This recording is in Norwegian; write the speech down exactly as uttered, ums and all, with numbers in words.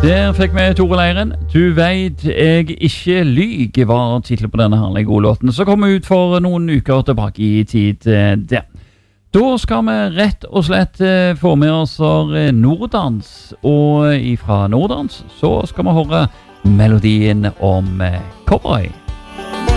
Der fikk vi Tore Leiren. Du vet jeg ikke lyg var titlet på denne herlige gode låten. Så kom vi ut for noen uker tilbake i tid der. Da skal vi rett og slett få med oss Norddans. Og ifra Norddans så skal vi høre melodien om Cowboy.